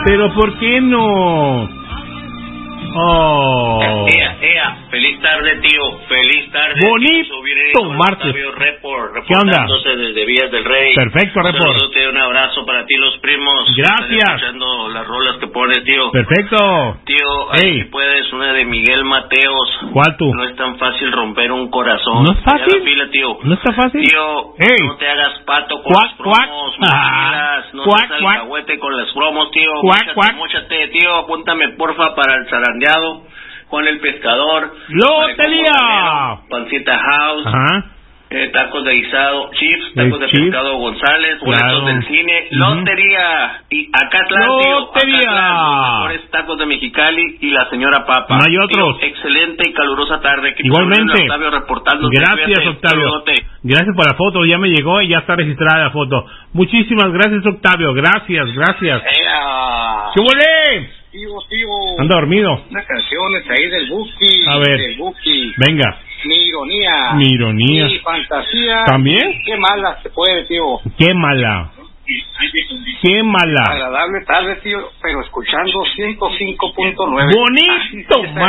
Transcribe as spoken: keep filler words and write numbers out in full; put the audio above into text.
Pero ¿por qué no? Oh. Ea, ea, feliz tarde, tío, feliz tarde. Bonito martes. Report, ¿Qué onda? Desde Villas del Rey. Perfecto, Report. Un saludo, un abrazo para ti, los primos. Gracias. Están escuchando las rolas que pones, tío. Perfecto. Tío, ahí Hey. si puedes, una de Miguel Mateos. ¿Cuál tú? No es tan fácil romper un corazón. ¿No es fácil? Ya la fila, tío. ¿No está fácil? Tío, hey. no te hagas pato con Cuac, las promos, cuac. mochilas, no Cuac, seas cuac. alcahuete con las promos, tío. Cuac, Móchate, cuac. móchate, tío, apúntame porfa para el zarandeado, Juan el Pescador, ¡Lotería! Pancita House, Ajá. eh, tacos de guisado, chips, tacos de chips. pescado González, boletos Claro. del cine, Ujú. lotería, y Acatlán, tío, ¡Lotería! Acatlán, los mejores tacos de Mexicali y la señora Papa. No hay otros. Tío, excelente y calurosa tarde. Que Igualmente. Octavio reportando. Gracias, Octavio. Gracias por la foto, ya me llegó y ya está registrada la foto. Muchísimas gracias, Octavio. Gracias, gracias. Ea. ¿Qué huele? Tío, tío. Anda dormido. Unas canciones ahí del Buki. A ver. Del Buki. Venga. Mi ironía. Mi ironía. Mi fantasía. ¿También? Qué mala se puede, tío. Qué mala. Qué mala. Agradable tarde, tío, pero escuchando ciento cinco punto nueve. Bonito.